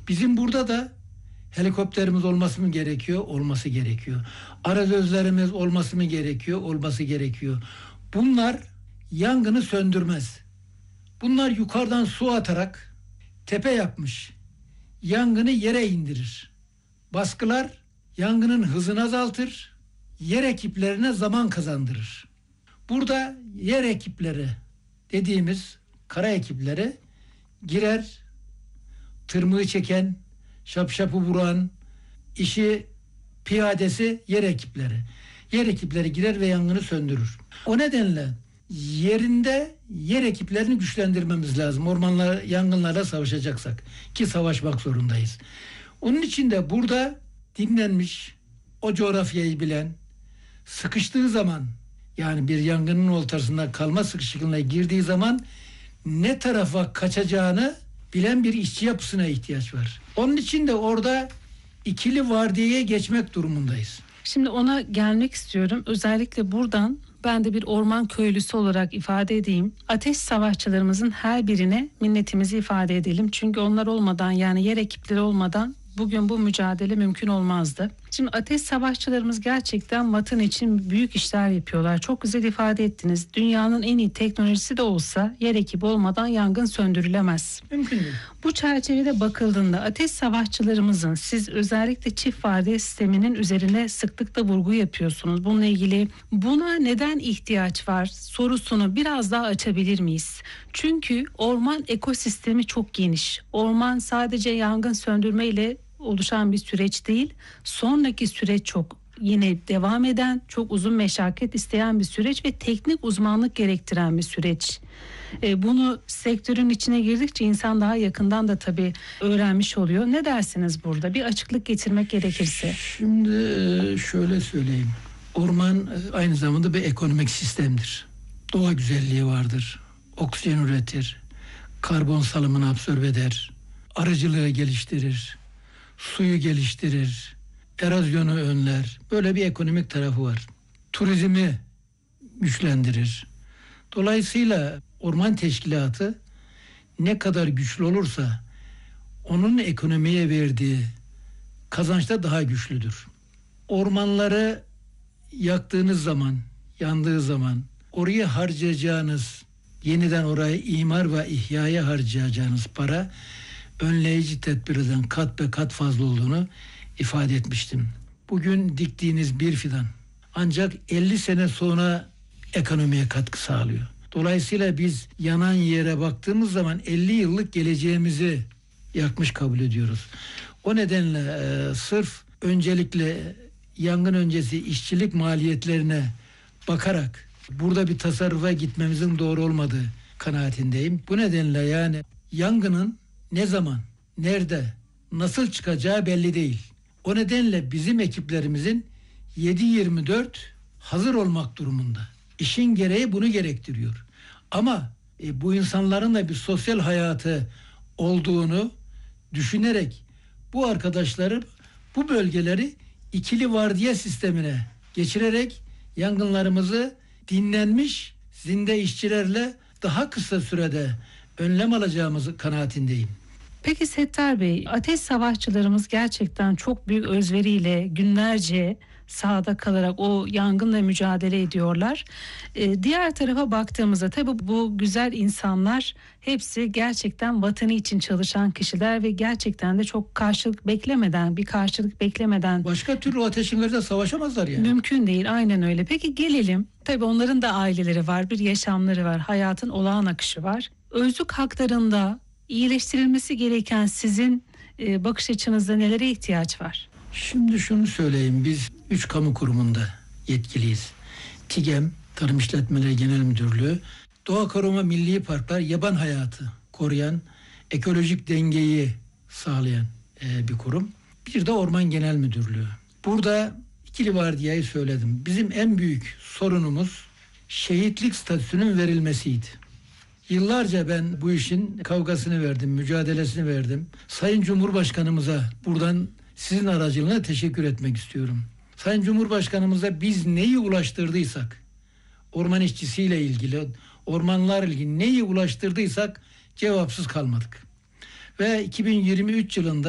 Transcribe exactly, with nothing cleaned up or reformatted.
Bizim burada da helikopterimiz olması mı gerekiyor? Olması gerekiyor. Arazözlerimiz olması mı gerekiyor? Olması gerekiyor. Bunlar yangını söndürmez. Bunlar yukarıdan su atarak tepe yapmış. Yangını yere indirir. Baskılar yangının hızını azaltır. Yer ekiplerine zaman kazandırır. Burada yer ekipleri dediğimiz kara ekipleri girer, tırmığı çeken, şapşapı vuran, işi piyadesi yer ekipleri. Yer ekipleri girer ve yangını söndürür. O nedenle yerinde yer ekiplerini güçlendirmemiz lazım. Ormanlar yangınlarla savaşacaksak ki savaşmak zorundayız. Onun için de burada dinlenmiş, o coğrafyayı bilen, sıkıştığı zaman yani bir yangının ortasında kalma sıkışıklığına girdiği zaman ne tarafa kaçacağını bilen bir işçi yapısına ihtiyaç var. Onun için de orada ikili vardiyaya geçmek durumundayız. Şimdi ona gelmek istiyorum. Özellikle buradan ben de bir orman köylüsü olarak ifade edeyim. Ateş savaşçılarımızın her birine minnetimizi ifade edelim. Çünkü onlar olmadan, yani yer ekipleri olmadan bugün bu mücadele mümkün olmazdı. Şimdi ateş savaşçılarımız gerçekten vatan için büyük işler yapıyorlar. Çok güzel ifade ettiniz. Dünyanın en iyi teknolojisi de olsa yer ekibi olmadan yangın söndürülemez. Mümkün değil. Bu çerçevede bakıldığında ateş savaşçılarımızın, siz özellikle çift vardiya sisteminin üzerine sıklıkla vurgu yapıyorsunuz. Bununla ilgili buna neden ihtiyaç var sorusunu biraz daha açabilir miyiz? Çünkü orman ekosistemi çok geniş. Orman sadece yangın söndürme ile oluşan bir süreç değil. Sonraki süreç çok yine devam eden, çok uzun meşakkat isteyen bir süreç ve teknik uzmanlık gerektiren bir süreç. E, bunu sektörün içine girdikçe insan daha yakından da tabii öğrenmiş oluyor. Ne dersiniz burada? Bir açıklık getirmek gerekirse. Şimdi şöyle söyleyeyim. Orman aynı zamanda bir ekonomik sistemdir. Doğa güzelliği vardır. Oksijen üretir. Karbon salımını absorbe eder. Arıcılığı geliştirir. Suyu geliştirir. Erozyonu önler. Böyle bir ekonomik tarafı var. Turizmi güçlendirir. Dolayısıyla orman teşkilatı ne kadar güçlü olursa onun ekonomiye verdiği kazanç da daha güçlüdür. Ormanları yaktığınız zaman, yandığı zaman oraya harcayacağınız, yeniden oraya imar ve ihyaya harcayacağınız para önleyici tedbirden kat be kat fazla olduğunu ifade etmiştim. Bugün diktiğiniz bir fidan ancak elli sene sonra ekonomiye katkı sağlıyor. Dolayısıyla biz yanan yere baktığımız zaman elli yıllık geleceğimizi yakmış kabul ediyoruz. O nedenle e, sırf öncelikle yangın öncesi işçilik maliyetlerine bakarak burada bir tasarrufa gitmemizin doğru olmadığı kanaatindeyim. Bu nedenle yani yangının ne zaman, nerede, nasıl çıkacağı belli değil. O nedenle bizim ekiplerimizin yedi yirmi dört hazır olmak durumunda. İşin gereği bunu gerektiriyor. Ama e, bu insanların da bir sosyal hayatı olduğunu düşünerek bu arkadaşları bu bölgeleri ikili vardiya sistemine geçirerek yangınlarımızı dinlenmiş zinde işçilerle daha kısa sürede önlem alacağımızı kanaatindeyim. Peki Settar Bey, ateş savaşçılarımız gerçekten çok büyük özveriyle günlerce sahada kalarak o yangınla mücadele ediyorlar. Ee, diğer tarafa baktığımızda tabii bu güzel insanlar hepsi gerçekten vatanı için çalışan kişiler ve gerçekten de çok karşılık beklemeden, bir karşılık beklemeden. Başka türlü ateşin gözüyle savaşamazlar yani. Mümkün değil, aynen öyle. Peki gelelim, tabii onların da aileleri var, bir yaşamları var, hayatın olağan akışı var. Özlük haklarında iyileştirilmesi gereken sizin e, bakış açınızda nelere ihtiyaç var? Şimdi şunu söyleyeyim, biz üç kamu kurumunda yetkiliyiz. TİGEM, Tarım İşletmeleri Genel Müdürlüğü, Doğa Koruma Milli Parklar, yaban hayatı koruyan, ekolojik dengeyi sağlayan e, bir kurum. Bir de Orman Genel Müdürlüğü. Burada ikili vardiyayı söyledim. Bizim en büyük sorunumuz şehitlik statüsünün verilmesiydi. Yıllarca ben bu işin kavgasını verdim, mücadelesini verdim. Sayın Cumhurbaşkanımıza buradan sizin aracılığına teşekkür etmek istiyorum. Sayın Cumhurbaşkanımıza biz neyi ulaştırdıysak, orman işçisiyle ilgili, ormanlarla ilgili neyi ulaştırdıysak cevapsız kalmadık. Ve iki bin yirmi üç yılında